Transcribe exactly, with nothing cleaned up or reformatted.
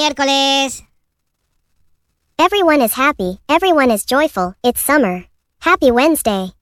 Miércoles. Everyone is happy, everyone is joyful, it's summer. Happy Wednesday.